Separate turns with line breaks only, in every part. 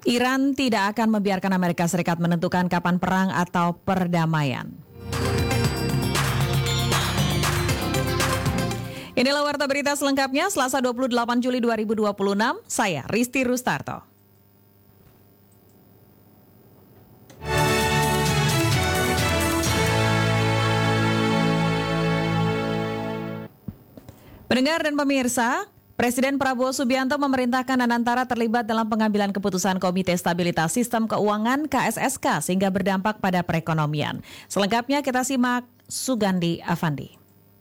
Iran tidak akan membiarkan Amerika Serikat menentukan kapan perang atau perdamaian. Inilah Warta Berita selengkapnya Selasa 28 Juli 2026. Saya Risti Rustarto. Pendengar dan pemirsa, Presiden Prabowo Subianto memerintahkan Danantara terlibat dalam pengambilan keputusan Komite Stabilitas Sistem Keuangan KSSK sehingga berdampak pada perekonomian. Selengkapnya kita simak Sugandi Afandi.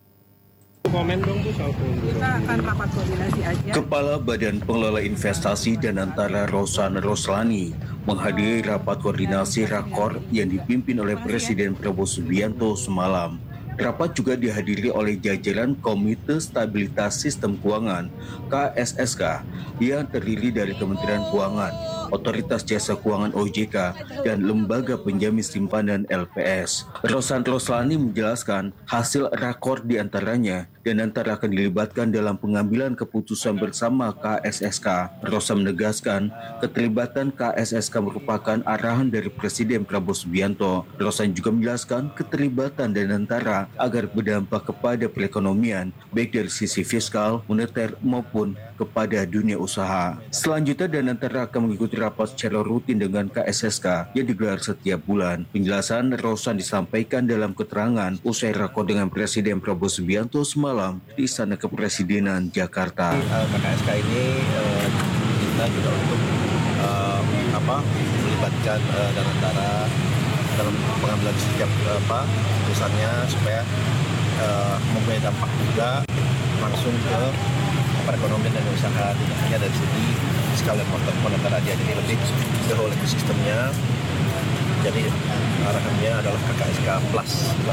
Kita akan rapat koordinasi aja.
Kepala Badan Pengelola Investasi Danantara Rosan Roslani menghadiri rapat koordinasi Rakor yang dipimpin oleh Presiden Prabowo Subianto semalam. Rapat juga dihadiri oleh jajaran Komite Stabilitas Sistem Keuangan KSSK yang terdiri dari Kementerian Keuangan, Otoritas Jasa Keuangan OJK, dan Lembaga Penjamin Simpanan LPS. Rosan Roslani menjelaskan hasil rakor diantaranya Danantara akan dilibatkan dalam pengambilan keputusan bersama KSSK. Rosa menegaskan keterlibatan KSSK merupakan arahan dari Presiden Prabowo Subianto. Rosan juga menjelaskan keterlibatan Danantara agar berdampak kepada perekonomian, baik dari sisi fiskal, moneter maupun kepada dunia usaha. Selanjutnya Danantara akan mengikuti rapat secara rutin dengan KSSK yang digelar setiap bulan. Penjelasan Rosan disampaikan dalam keterangan usai rakor dengan Presiden Prabowo Subianto semalam di Istana Kepresidenan Jakarta.
KSSK ini kita juga untuk melibatkan Danantara dalam pengambilan setiap keputusannya supaya mempunyai dampak juga langsung ke perekonomian dan usaha, tidak hanya dari segi fiskal dan moneter aja, jadi lebih ke whole ekosistemnya. Jadi arahannya adalah KSSK plus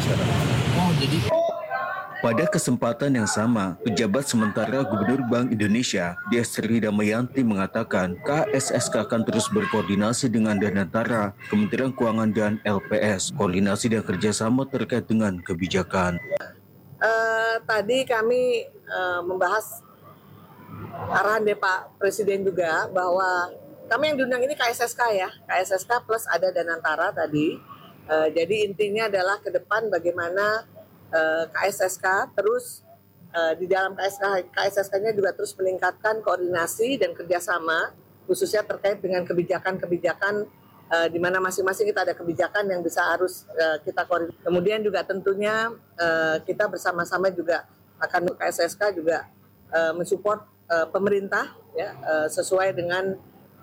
Pada kesempatan yang sama, pejabat sementara Gubernur Bank Indonesia, Destri Damayanti mengatakan KSSK akan terus berkoordinasi dengan Danantara, Kementerian Keuangan dan LPS, koordinasi dan kerjasama terkait dengan kebijakan.
Tadi kami membahas arahan dari Pak Presiden juga bahwa kami yang diundang ini KSSK ya, KSSK plus ada Danantara tadi. Jadi intinya adalah ke depan bagaimana KSSK terus di dalam KSSK-nya juga terus meningkatkan koordinasi dan kerjasama khususnya terkait dengan kebijakan-kebijakan di mana masing-masing kita ada kebijakan yang harus kita koordinasi. Kemudian juga tentunya kita bersama-sama juga akan KSSK juga mensupport pemerintah ya sesuai dengan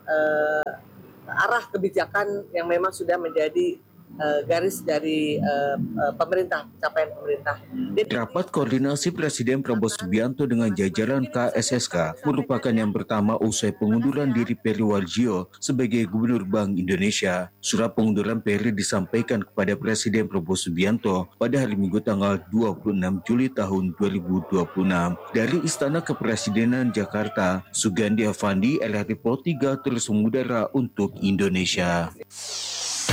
arah kebijakan yang memang sudah menjadi garis dari pemerintah, capaian pemerintah.
Rapat koordinasi Presiden Prabowo Subianto dengan jajaran KSSK merupakan yang pertama usai pengunduran diri Peri Warjio sebagai Gubernur Bank Indonesia. Surat pengunduran Peri disampaikan kepada Presiden Prabowo Subianto pada hari Minggu tanggal 26 Juli tahun 2026. Dari Istana Kepresidenan Jakarta, Sugandi Afandi, LRT Pro 3 terus mengudara untuk Indonesia.